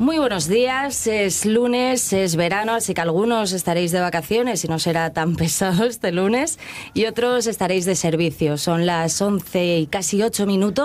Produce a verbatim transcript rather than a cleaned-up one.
Muy buenos días, es lunes, es verano, así que algunos estaréis de vacaciones y no será tan pesado este lunes, y otros estaréis de servicio. Son las once y casi ocho minutos.